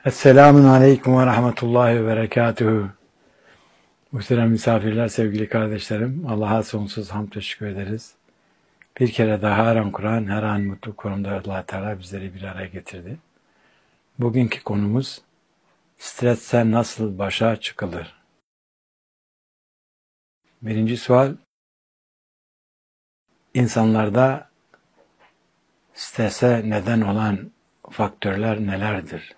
Esselamun Aleyküm ve Rahmetullahi ve Berekatuhu. Muhterem misafirler, sevgili kardeşlerim, Allah'a sonsuz hamd ve şükür ederiz. Bir kere daha her an Kur'an, her an mutlu konumda Allah Teala bizleri bir araya getirdi. Bugünkü konumuz, stresse nasıl başa çıkılır? Birinci sual, insanlarda strese neden olan faktörler nelerdir?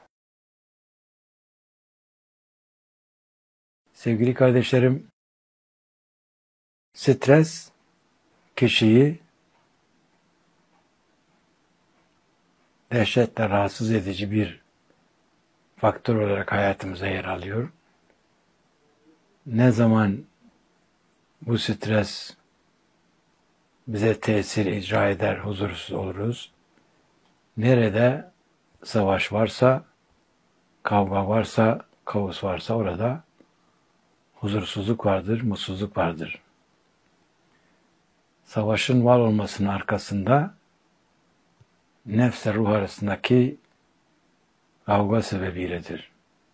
Sevgili kardeşlerim, stres kişiyi dehşetle rahatsız edici bir faktör olarak hayatımıza yer alıyor. Ne zaman bu stres bize tesir icra eder, huzursuz oluruz. Nerede savaş varsa, kavga varsa, kaos varsa orada huzursuzluk vardır, mutsuzluk vardır. Savaşın var olmasının arkasında nefsle ruh arasındaki kavga sebebiyledir.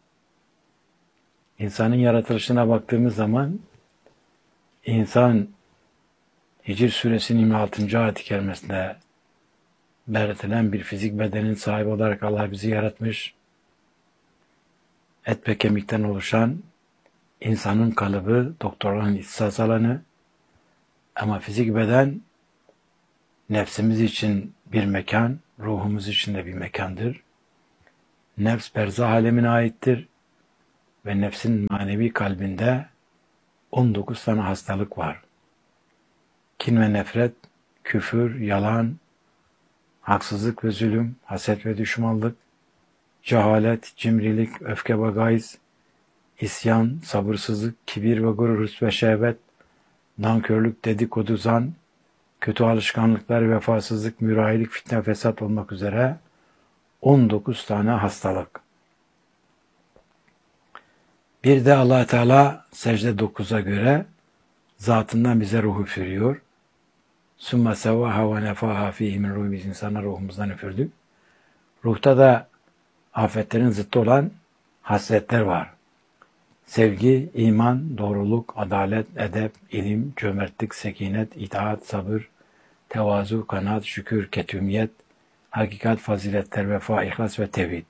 İnsanın yaratılışına baktığımız zaman insan Hicr suresinin 26. ayet-i kerimesinde belirtilen bir fizik bedenin sahibi olarak Allah bizi yaratmış. Et ve kemikten oluşan insanın kalıbı, doktorların ihtisas alanı, ama fizik beden nefsimiz için bir mekan, ruhumuz için de bir mekandır. Nefs berzah alemine aittir ve nefsin manevi kalbinde 19 tane hastalık var. Kin ve nefret, küfür, yalan, haksızlık ve zulüm, haset ve düşmanlık, cehalet, cimrilik, öfke ve gayz, isyan, sabırsızlık, kibir ve gurur, hırs ve şehvet, nankörlük, dedikodu, zan, kötü alışkanlıklar, vefasızlık, mürahilik, fitne, fesat olmak üzere 19 tane hastalık. Bir de Allah Teala secde 9'a göre zatından bize ruh üfürüyor. Sümme sevvaha ve nefaha fihi min ruhi, biz insana ruhumuzdan üfürdük. Ruhta da afetlerin zıttı olan hasletler var. Sevgi, iman, doğruluk, adalet, edep, ilim, cömertlik, sekinet, itaat, sabır, tevazu, kanaat, şükür, ketümiyet, hakikat, faziletler, vefa, ihlas ve tevhid.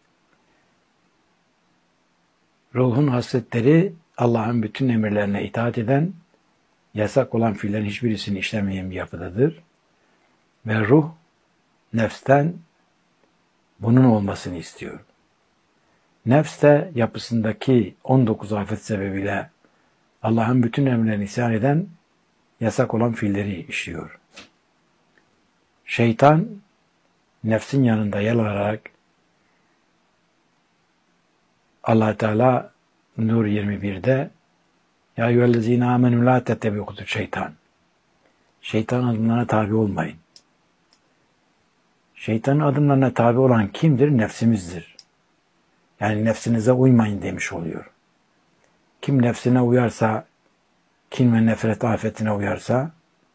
Ruhun hasletleri Allah'ın bütün emirlerine itaat eden, yasak olan fiillerin hiçbirisini işlemeyen bir yapıdadır. Ve ruh nefsten bunun olmasını istiyor. Nefs de yapısındaki 19 afet sebebiyle Allah'ın bütün emirlerine isyan eden, yasak olan fiilleri işliyor. Şeytan nefsin yanında yer alarak Allah Teala Nur 21'de ya eyyühellezine amenü la tettebi'u şeytan. Şeytan adımlarına tabi olmayın. Şeytanın adımlarına tabi olan kimdir? Nefsimizdir. Yani nefsinize uymayın demiş oluyor. Kim nefsine uyarsa, kin ve nefret afetine uyarsa,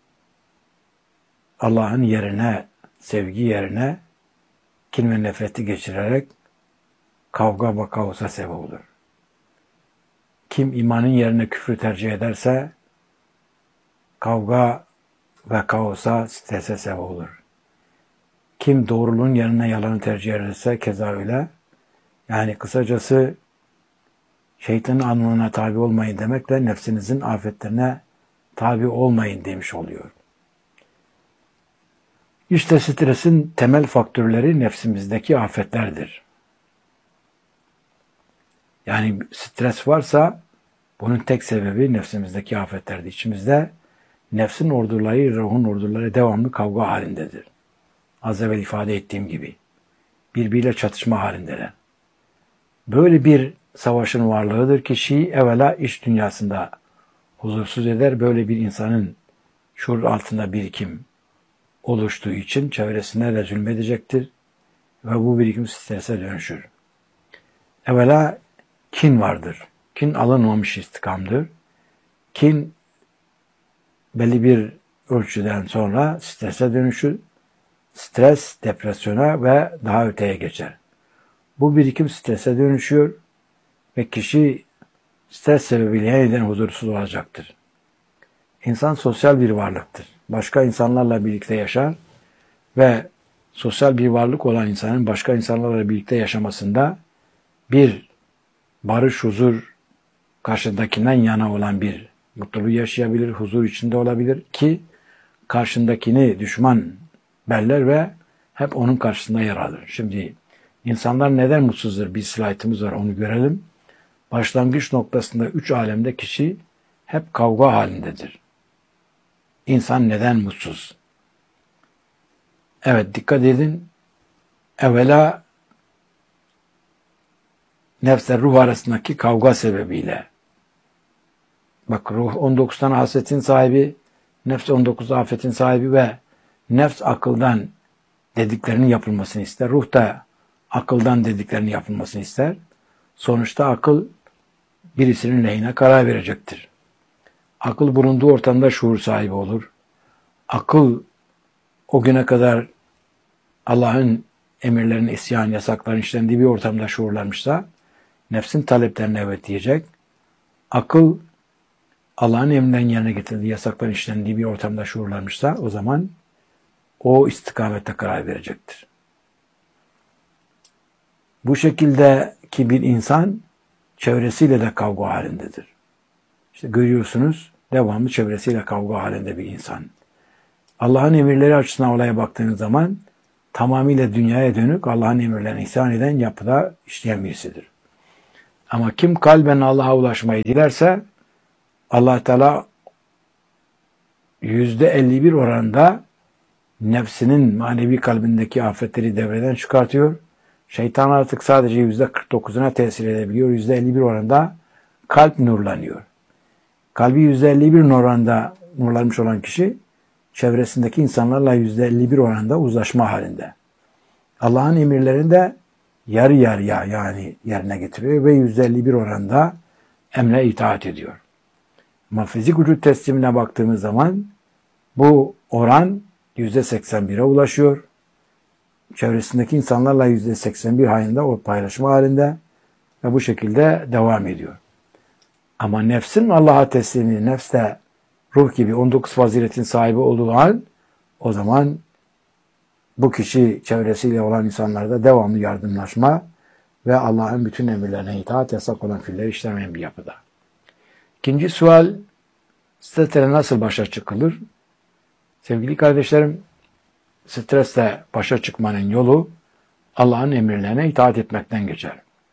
Allah'ın yerine, sevgi yerine kin ve nefreti geçirerek kavga ve kaosa sebep olur. Kim imanın yerine küfrü tercih ederse kavga ve kaosa, strese sebep olur. Kim doğruluğun yerine yalanı tercih ederse keza öyle. Yani kısacası şeytanın anlamına tabi olmayın demekle nefsinizin afetlerine tabi olmayın demiş oluyor. İşte stresin temel faktörleri nefsimizdeki afetlerdir. Yani stres varsa bunun tek sebebi nefsimizdeki afetlerdir. İçimizde nefsin orduları, ruhun orduları devamlı kavga halindedir. Az evvel ifade ettiğim gibi. Birbiriyle çatışma halindeler. Böyle bir savaşın varlığıdır kişiyi evvela iç dünyasında huzursuz eder. Böyle bir insanın şuur altında birikim oluştuğu için çevresine de zulmedecektir ve bu birikim strese dönüşür. Evvela kin vardır. Kin alınmamış istikamdır. Kin belli bir ölçüden sonra strese dönüşür. Stres depresyona ve daha öteye geçer. Bu birikim strese dönüşüyor ve kişi stres sebebiyle yeniden huzursuz olacaktır. İnsan sosyal bir varlıktır. Başka insanlarla birlikte yaşar ve sosyal bir varlık olan insanın başka insanlarla birlikte yaşamasında bir barış, huzur, karşındakinden yana olan bir mutluluğu yaşayabilir, huzur içinde olabilir ki karşındakini düşman beller ve hep onun karşısında yer alır. Şimdi insanlar neden mutsuzdur? Bir slaytımız var, onu görelim. Başlangıç noktasında 3 alemde kişi hep kavga halindedir. İnsan neden mutsuz? Evet, dikkat edin. Evvela nefsle ruh arasındaki kavga sebebiyle. Bak, ruh 19 tane hasletin sahibi, nefs 19 afetin sahibi ve nefs akıldan dediklerinin yapılmasını ister. Ruh da akıldan dediklerinin yapılmasını ister. Sonuçta akıl birisinin lehine karar verecektir. Akıl bulunduğu ortamda şuur sahibi olur. Akıl o güne kadar Allah'ın emirlerine isyan, yasakların işlendiği bir ortamda şuurlanmışsa nefsin taleplerine evet diyecek. Akıl Allah'ın emrinden yerine getirdiği, yasakların işlendiği bir ortamda şuurlanmışsa o zaman o istikamette karar verecektir. Bu şekildeki bir insan çevresiyle de kavga halindedir. İşte görüyorsunuz, devamlı çevresiyle kavga halinde bir insan. Allah'ın emirleri açısından olaya baktığınız zaman tamamıyla dünyaya dönük, Allah'ın emirlerine isyan eden, yapıda işleyen birisidir. Ama kim kalben Allah'a ulaşmayı dilerse Allah Teala %51 oranında nefsinin manevi kalbindeki afetleri devreden çıkartıyor. Şeytan artık sadece %49'una tesir edebiliyor. %51 oranında kalp nurlanıyor. Kalbi %51 oranında nurlanmış olan kişi çevresindeki insanlarla %51 oranında uzlaşma halinde. Allah'ın emirlerini de yarı yarıya yani yerine getiriyor ve %51 oranında emre itaat ediyor. Ama fizik vücut teslimine baktığımız zaman bu oran %81'e ulaşıyor. Çevresindeki insanlarla %81 halinde o paylaşma halinde ve bu şekilde devam ediyor. Ama nefsin Allah'a teslimi, nefs de ruh gibi 19 faziletin sahibi olduğu an o zaman bu kişi çevresiyle olan insanlarda devamlı yardımlaşma ve Allah'ın bütün emirlerine itaat, yasak olan fiilleri işlemeyen bir yapıda. İkinci sual, stresle nasıl başa çıkılır? Sevgili kardeşlerim, stresle başa çıkmanın yolu Allah'ın emirlerine itaat etmekten geçer.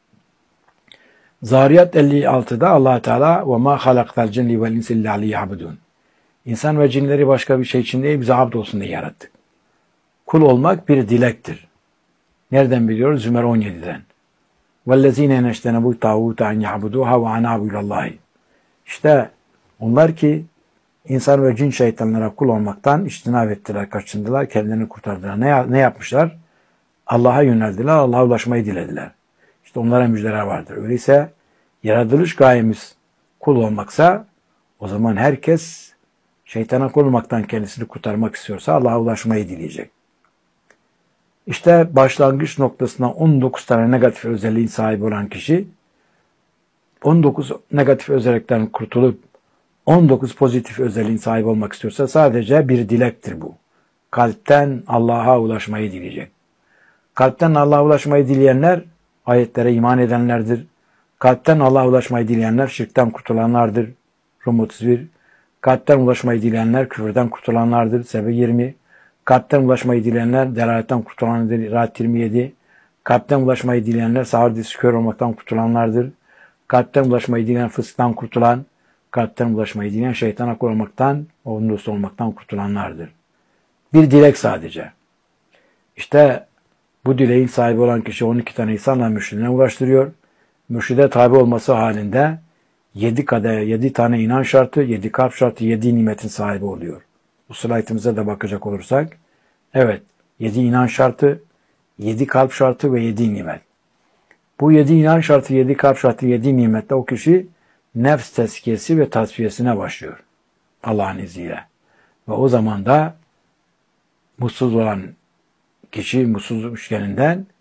Zariyat 56'da Allah Teala وَمَا خَلَقْتَ الْجِنِّ وَالْاِنْسِ اِلَّا لِيَعْبُدُونَ İnsan ve cinleri başka bir şey için değil, bize abd olsun diye yarattık. Kul olmak bir dilektir. Nereden biliyoruz? Zümer 17'den. وَالَّذ۪ينَ نَشْتَنَبُوا تَعُوتَ عَنْ يَعْبُدُوهَا وَعَنَابُوا اللّٰهِ İşte onlar ki insan ve cin şeytanlara kul olmaktan içtinab ettiler, kaçındılar, kendilerini kurtardılar. Ne yapmışlar? Allah'a yöneldiler, Allah'a ulaşmayı dilediler. İşte onlara müjdeler vardır. Öyleyse yaratılış gayemiz kul olmaksa o zaman herkes şeytana kul olmaktan kendisini kurtarmak istiyorsa Allah'a ulaşmayı dileyecek. İşte başlangıç noktasına 19 tane negatif özelliğin sahibi olan kişi 19 negatif özellikten kurtulup 19 pozitif özelliğin sahibi olmak istiyorsa sadece bir dilektir bu. Kalpten Allah'a ulaşmayı dileyecek. Kalpten Allah'a ulaşmayı dileyenler ayetlere iman edenlerdir. Kalpten Allah'a ulaşmayı dileyenler şirkten kurtulanlardır. Rum 31. Kalpten ulaşmayı dileyenler küfürden kurtulanlardır. Sebe 20. Kalpten ulaşmayı dileyenler delaletten kurtulanlardır. Rahat 27. Kalpten ulaşmayı dileyenler sağır dizisi kör olmaktan kurtulanlardır. Kalpten ulaşmayı dileyen fısktan kurtulan, kalpten ulaşmayı dileyen şeytana kul olmaktan, onun dostu olmaktan kurtulanlardır. Bir dilek sadece. İşte bu dileğin sahibi olan kişi 12 tane insanla mürşidine ulaştırıyor. Mürşide tabi olması halinde 7 tane inan şartı, 7 kalp şartı, 7 nimetin sahibi oluyor. Bu slaytımıza da bakacak olursak, evet 7 inan şartı, 7 kalp şartı ve 7 nimet. Bu 7 inan şartı, 7 kalp şartı, 7 nimette o kişi nefs tezkiyesi ve tasfiyesine başlıyor. Allah'ın izniyle. Ve o zaman da mutsuz olan kişi mutsuz üçgeninden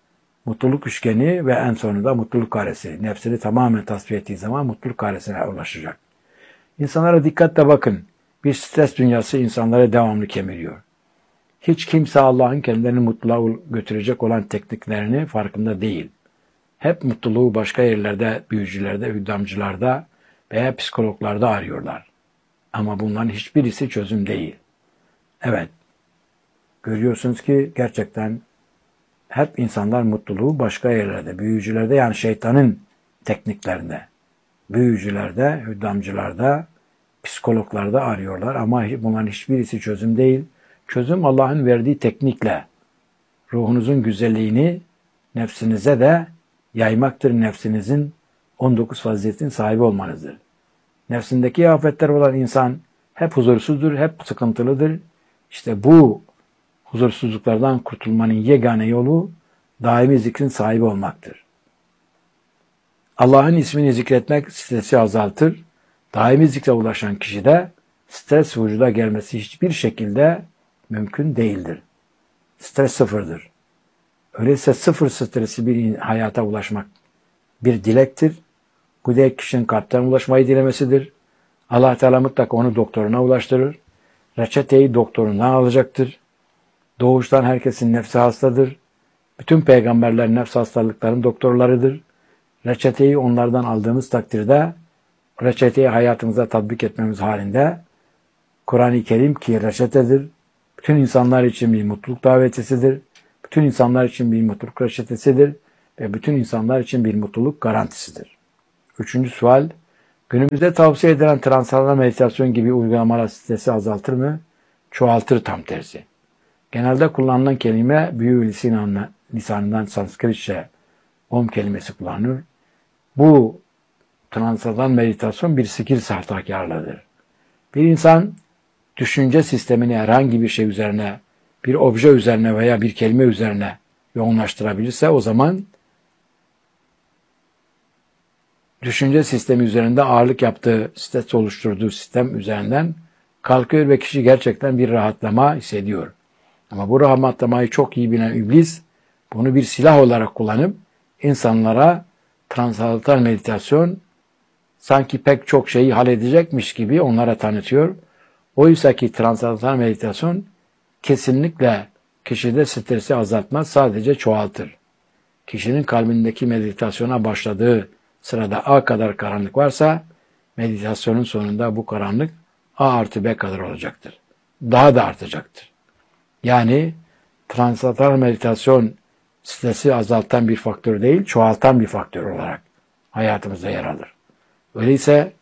mutluluk üçgeni ve en sonunda mutluluk karesi. Nefsini tamamen tasfiye ettiği zaman mutluluk karesine ulaşacak. İnsanlara dikkatle bakın. Bir stres dünyası insanları devamlı kemiriyor. Hiç kimse Allah'ın kendilerini mutluluğa götürecek olan tekniklerini farkında değil. Hep mutluluğu başka yerlerde, büyücülerde, hüddamcılarda veya psikologlarda arıyorlar. Ama bunların hiçbirisi çözüm değil. Evet, görüyorsunuz ki gerçekten hep insanlar mutluluğu başka yerlerde, büyücülerde yani şeytanın tekniklerinde, büyücülerde, hüddamcılarda, psikologlarda arıyorlar ama bunların hiçbirisi çözüm değil. Çözüm Allah'ın verdiği teknikle ruhunuzun güzelliğini nefsinize de yaymaktır. Nefsinizin 19 faziletin sahibi olmanızdır. Nefsindeki afetler olan insan hep huzursuzdur, hep sıkıntılıdır. İşte bu huzursuzluklardan kurtulmanın yegane yolu daimi zikrin sahibi olmaktır. Allah'ın ismini zikretmek stresi azaltır. Daimi zikre ulaşan kişide stres vücuda gelmesi hiçbir şekilde mümkün değildir. Stres sıfırdır. Öyleyse sıfır stresi bir hayata ulaşmak bir dilektir. Bu dilek kişinin kalpten ulaşmayı dilemesidir. Allah Teala mutlaka onu doktoruna ulaştırır. Reçeteyi doktorundan alacaktır. Doğuştan herkesin nefsi hastadır. Bütün peygamberler nefs hastalıkların doktorlarıdır. Reçeteyi onlardan aldığımız takdirde reçeteyi hayatımıza tatbik etmemiz halinde Kur'an-ı Kerim ki reçetedir. Bütün insanlar için bir mutluluk davetisidir. Bütün insanlar için bir mutluluk reçetesidir. Ve bütün insanlar için bir mutluluk garantisidir. Üçüncü sual, günümüzde tavsiye edilen transandantal meditasyon gibi uygulamalar stresi azaltır mı? Çoğaltır tam tersi. Genelde kullanılan kelime büyü lisanından Sanskritçe Om kelimesi kullanılır. Bu transandantal meditasyon bir sikir sahtekarlığıdır. Bir insan düşünce sistemini herhangi bir şey üzerine, bir obje üzerine veya bir kelime üzerine yoğunlaştırabilirse o zaman düşünce sistemi üzerinde ağırlık yaptığı, stres oluşturduğu sistem üzerinden kalkıyor ve kişi gerçekten bir rahatlama hissediyor. Ama bu rahatlamayı çok iyi bilen iblis bunu bir silah olarak kullanıp insanlara transandantal meditasyon sanki pek çok şeyi halledecekmiş gibi onlara tanıtıyor. Oysa ki transandantal meditasyon kesinlikle kişide stresi azaltmaz, sadece çoğaltır. Kişinin kalbindeki meditasyona başladığı sırada A kadar karanlık varsa meditasyonun sonunda bu karanlık A artı B kadar olacaktır. Daha da artacaktır. Yani transandantal meditasyon stresi azaltan bir faktör değil, çoğaltan bir faktör olarak hayatımızda yer alır. Öyleyse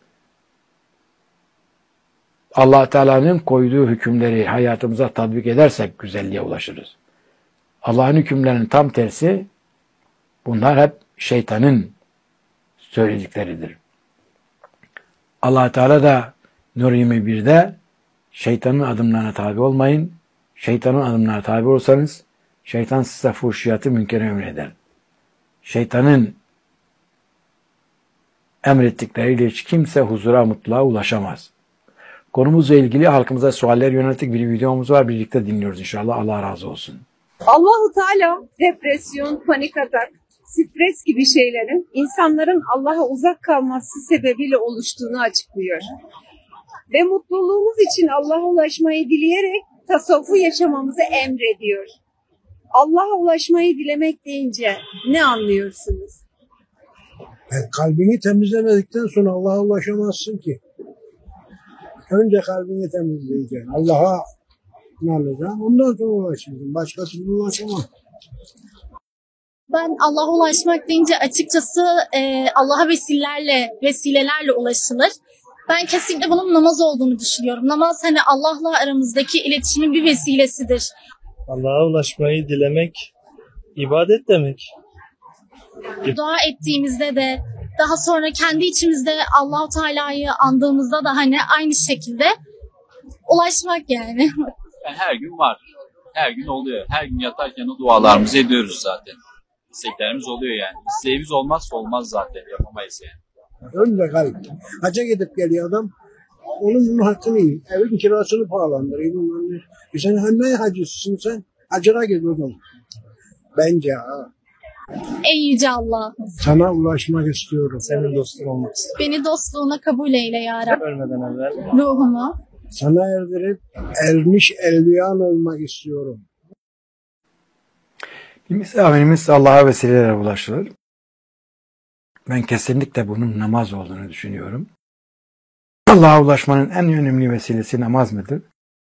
Allah Teala'nın koyduğu hükümleri hayatımıza tatbik edersek güzelliğe ulaşırız. Allah'ın hükümlerinin tam tersi bunlar hep şeytanın söyledikleridir. Allah Teala da Nur 21'de şeytanın adımlarına tabi olmayın. Şeytanın adımlarına tabi olursanız şeytan size fuhşiyatı münkeri emreder. Şeytanın emrettikleriyle hiç kimse huzura, mutluluğa ulaşamaz. Konumuzla ilgili halkımıza sualler yönelik bir videomuz var. Birlikte dinliyoruz inşallah. Allah razı olsun. Allahu Teala depresyon, panik atak, stres gibi şeylerin insanların Allah'a uzak kalması sebebiyle oluştuğunu açıklıyor. Ve mutluluğumuz için Allah'a ulaşmayı dileyerek tasavvufu yaşamamızı emrediyor. Allah'a ulaşmayı dilemek deyince ne anlıyorsunuz? Kalbini temizlemedikten sonra Allah'a ulaşamazsın ki. Önce kalbini temizleyeceksin. Allah'a inanacaksın. Ondan sonra ulaşırsın. Başka türlü ulaşamam. Ben Allah'a ulaşmak deyince açıkçası Allah'a vesilelerle ulaşılır. Ben kesinlikle bunun namaz olduğunu düşünüyorum. Namaz hani Allah'la aramızdaki iletişimin bir vesilesidir. Allah'a ulaşmayı dilemek ibadet demek. Dua ettiğimizde de daha sonra kendi içimizde Allah-u Teala'yı andığımızda da hani aynı şekilde ulaşmak yani. Yani her gün var. Her gün oluyor. Her gün yatarken o dualarımızı ediyoruz zaten. İsteklerimiz oluyor yani. İsteğimiz olmazsa olmaz zaten. Yapamayız yani. Önce kalp. Hacca gidip geliyor adam. Onun bunun hakkını yiyin. Evin kirasını pahalandırıyor. Sen ne hacısın sen? Hacıra gidiyorsun. Bence ha. Ey Yüce Allah, Sana ulaşmak istiyorum. Senin dostun olmak istedim. beni dostluğuna kabul eyle ya Rab. Ölmeden evvel Ruhumu Sana erdirip ermiş elviyan olmak istiyorum. Misafirimiz Allah'a vesilelerle ulaşılır. Ben kesinlikle bunun namaz olduğunu düşünüyorum. Allah'a ulaşmanın en önemli vesilesi namaz mıdır?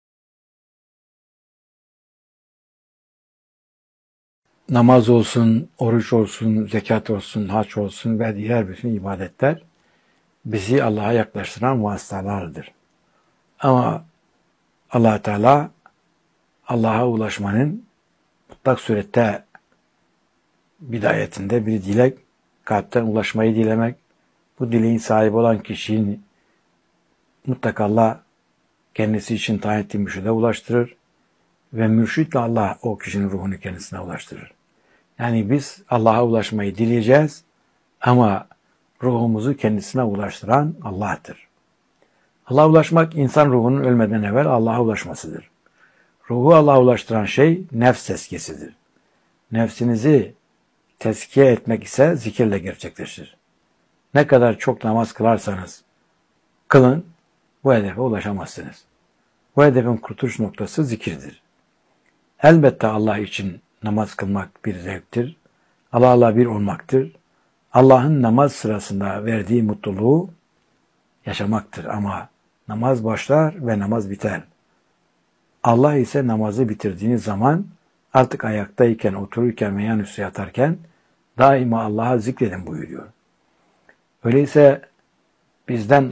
Namaz olsun, oruç olsun, zekat olsun, hac olsun ve diğer bütün ibadetler bizi Allah'a yaklaştıran vasıtalardır. Ama Allah Teala Allah'a ulaşmanın mutlak surette bidayetinde bir dilek, kalpten ulaşmayı dilemek, bu dileğin sahibi olan kişinin mutlaka Allah kendisi için tayin ettiği mürşide ulaştırır ve mürşitle Allah o kişinin ruhunu kendisine ulaştırır. Yani biz Allah'a ulaşmayı dileyeceğiz ama ruhumuzu kendisine ulaştıran Allah'tır. Allah'a ulaşmak insan ruhunun ölmeden evvel Allah'a ulaşmasıdır. Ruhu Allah'a ulaştıran şey nefs tezkiyesidir. Nefsinizi tezkiye etmek ise zikirle gerçekleşir. Ne kadar çok namaz kılarsanız kılın, bu hedefe ulaşamazsınız. Bu hedefin kurtuluş noktası zikirdir. Elbette Allah için namaz kılmak bir zevktir. Allah'la bir olmaktır. Allah'ın namaz sırasında verdiği mutluluğu yaşamaktır. Ama namaz başlar ve namaz biter. Allah ise namazı bitirdiğiniz zaman artık ayaktayken, otururken veya üstü yatarken daima Allah'a zikredin buyuruyor. Öyleyse bizden